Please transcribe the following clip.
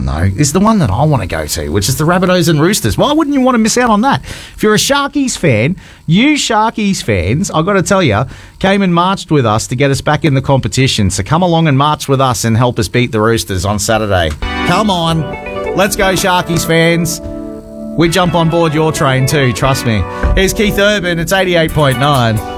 one, though, is the one that I want to go to, which is the Rabbitohs and Roosters. Why wouldn't you want to miss out on that? If you're a Sharkies fan, you Sharkies fans, I've got to tell you, came and marched with us to get us back in the competition. So come along and march with us and help us beat the Roosters on Saturday. Come on. Let's go, Sharkies fans. We jump on board your train too, trust me. Here's Keith Urban. It's 88.9.